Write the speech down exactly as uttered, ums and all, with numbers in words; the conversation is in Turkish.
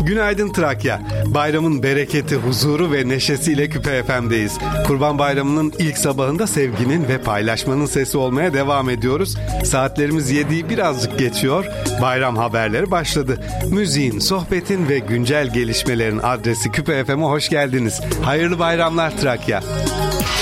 Günaydın Trakya. Bayramın bereketi, huzuru ve neşesiyle Küpe F M'deyiz. Kurban Bayramı'nın ilk sabahında sevginin ve paylaşmanın sesi olmaya devam ediyoruz. Saatlerimiz yediyi birazcık geçiyor. Bayram haberleri başladı. Müziğin, sohbetin ve güncel gelişmelerin adresi Küpe F M'e hoş geldiniz. Hayırlı bayramlar Trakya.